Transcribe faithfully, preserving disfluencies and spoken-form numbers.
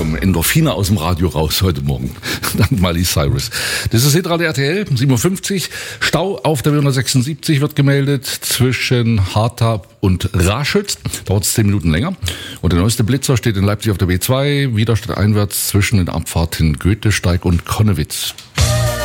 kommen Endorphine aus dem Radio raus heute Morgen. Dank Miley Cyrus. Das ist Hitradio R T L, sieben Uhr fünfzig. Stau auf der B hundertsechsundsiebzig wird gemeldet zwischen Harthab und Raschütz. Dauert es zehn Minuten länger. Und der neueste Blitzer steht in Leipzig auf der B zwei, wieder stadteinwärts zwischen den Abfahrten Goethesteig und Konnewitz.